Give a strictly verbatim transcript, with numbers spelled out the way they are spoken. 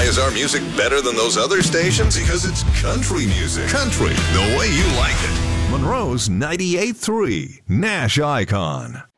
is our music better than those other stations? Because it's country music. Country, the way you like it. Monroe's ninety-eight point three, Nash Icon.